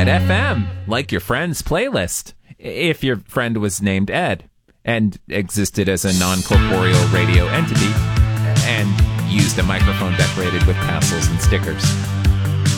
Ed.fm, like your friend's playlist, if your friend was named Ed and existed as a non-corporeal radio entity and used a microphone decorated with tassels and stickers.